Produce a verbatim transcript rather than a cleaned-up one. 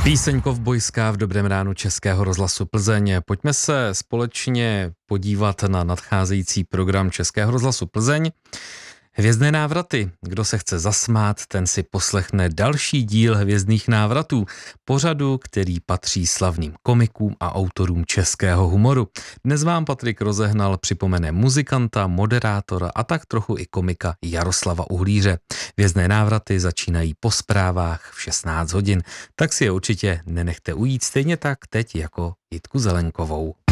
Píseň kovbojská v dobrém ránu Českého rozhlasu Plzeň. Pojďme se společně podívat na nadcházející program Českého rozhlasu Plzeň. Hvězdné návraty. Kdo se chce zasmát, ten si poslechne další díl Hvězdných návratů, pořadu, který patří slavným komikům a autorům českého humoru. Dnes vám Patrik Rozehnal připomene muzikanta, moderátora a tak trochu i komika Jaroslava Uhlíře. Hvězdné návraty začínají po zprávách v šestnáct hodin, tak si je určitě nenechte ujít, stejně tak teď jako Jitku Zelenkovou.